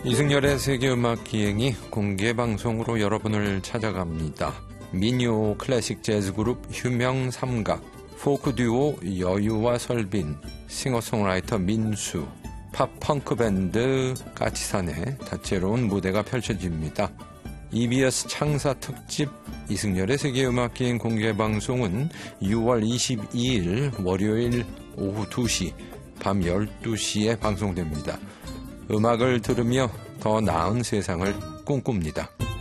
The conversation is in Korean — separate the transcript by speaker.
Speaker 1: 이승열의 세계음악기행이 공개방송으로 여러분을 찾아갑니다. 민요 클래식 재즈 그룹 휴명 삼각, 포크 듀오 여유와 설빈, 싱어송라이터 민수, 팝 펑크 밴드 까치산의 다채로운 무대가 펼쳐집니다. EBS 창사 특집 이승열의 세계음악기행 공개방송은 6월 22일 월요일 오후 2시, 밤 12시에 방송됩니다. 음악을 들으며 더 나은 세상을 꿈꿉니다.